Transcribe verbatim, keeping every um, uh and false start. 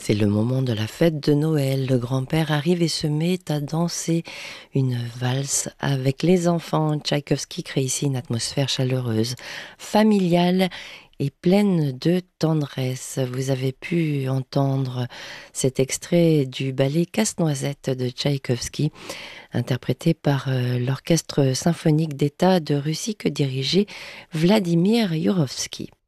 C'est le moment de la fête de Noël. Le grand-père arrive et se met à danser une valse avec les enfants. Tchaïkovski crée ici une atmosphère chaleureuse, familiale et pleine de tendresse. Vous avez pu entendre cet extrait du ballet Casse-Noisette de Tchaïkovski, interprété par euh, l'Orchestre symphonique d'État de Russie que dirigeait Vladimir Yourovski.